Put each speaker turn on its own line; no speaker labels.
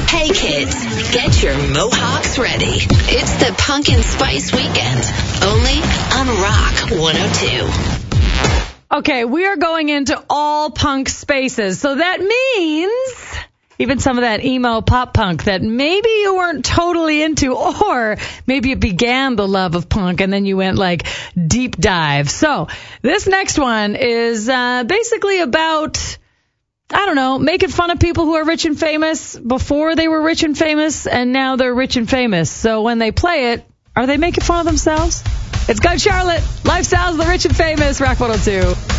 Hey kids, get your mohawks ready. It's the Pumpkin Spice Weekend, only on Rock 102.
Okay, we are going into all punk spaces, so that means even some of that emo pop punk that maybe you weren't totally into, or maybe you began the love of punk and then you went like deep dive. So this next one is basically about, I don't know, making fun of people who are rich and famous before they were rich and famous, and now they're rich and famous. So when they play it, are they making fun of themselves? It's Good Charlotte, Lifestyles of the Rich and Famous, Rock 102.